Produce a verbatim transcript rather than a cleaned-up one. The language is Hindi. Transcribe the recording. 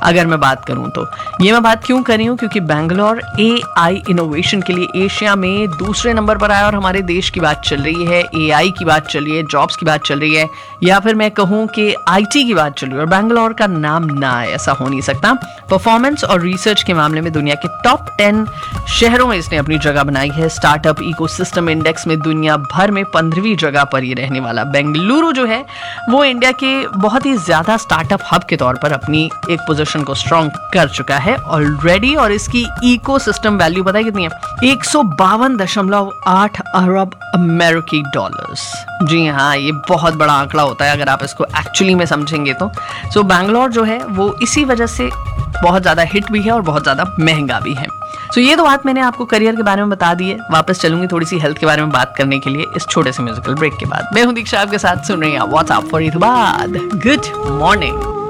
अगर मैं बात करूं तो ये मैं बात क्यों कर रही हूँ, क्योंकि बैंगलोर ए आई इनोवेशन के लिए एशिया में दूसरे नंबर पर आया और हमारे देश की बात चल रही है, ए आई की बात चल रही है, जॉब्स की बात चल रही है, या फिर मैं कहूँ कि आई टी की बात चल रही है और बैंगलोर का नाम ना आए, ऐसा हो नहीं सकता। परफॉर्मेंस और रिसर्च के मामले में दुनिया के टॉप टेन शहरों में इसने अपनी जगह बनाई है। स्टार्टअप इकोसिस्टम इंडेक्स में दुनिया भर में पंद्रहवीं जगह पर ये रहने वाला बेंगलुरु जो है वो इंडिया के बहुत ही ज्यादा स्टार्टअप हब के तौर पर अपनी एक पोजीशन को स्ट्रॉन्ग कर चुका है ऑलरेडी। और इसकी इकोसिस्टम वैल्यू पता है कितनी है? एक सौ बावन दशमलव आठ अरब अमेरिकी डॉलर्स। जी हाँ, ये बहुत बड़ा आंकड़ा होता है अगर आप इसको एक्चुअली में समझेंगे तो। सो so, बैंगलोर जो है वो इसी वजह से बहुत ज़्यादा हिट भी है और बहुत ज़्यादा महंगा भी है। सो so, ये तो बात मैंने आपको करियर के बारे में बता दी है। वापस चलूंगी थोड़ी सी हेल्थ के बारे में बात करने के लिए इस छोटे से म्यूजिकल ब्रेक के बाद। मैं हूं दीक्षा, आपके साथ सुन रही हैं व्हाट्सएप फॉर इतबाद। Good morning.